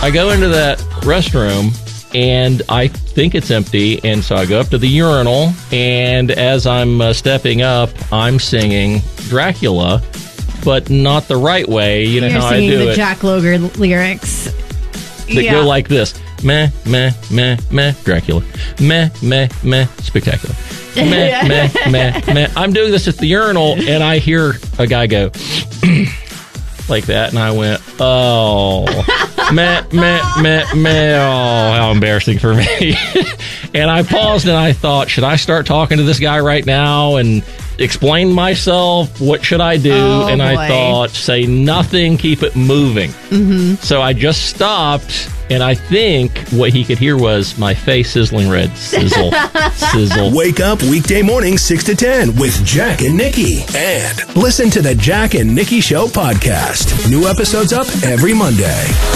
I go into that restroom, and I think it's empty, and so I go up to the urinal, and as I'm stepping up, I'm singing Dracula, but not the right way. You know You're how I singing do the it. Jack Loger lyrics. That go like this. Meh, meh, meh, meh, Dracula. Meh, meh, meh, spectacular. Meh, meh, meh, meh. I'm doing this at the urinal, and I hear a guy go like that, and I went, oh, meh, meh, meh, meh. Oh, how embarrassing for me. And I paused, and I thought, should I start talking to this guy right now and explain myself? What should I do? Oh, and I boy. thought, say nothing, keep it moving. Mm-hmm. So I just stopped, and I think what he could hear was my face sizzling red. Sizzle. Sizzle. Wake up weekday mornings 6 to 10 with Jack and Nikki. And listen to the Jack and Nikki Show podcast. New episodes up every Monday.